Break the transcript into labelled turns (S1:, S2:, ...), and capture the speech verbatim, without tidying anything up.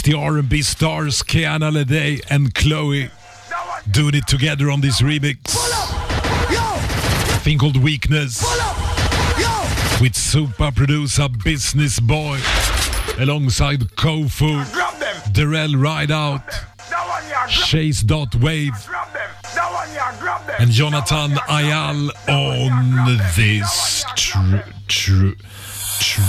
S1: the R and B stars Kiana Ledé and Chloe doing it together on this remix. A thing called Weakness with super producer Business Boy alongside Kofu, Darrell Rideout, Chase Dot Wave and Jonathan Ayal on this true true true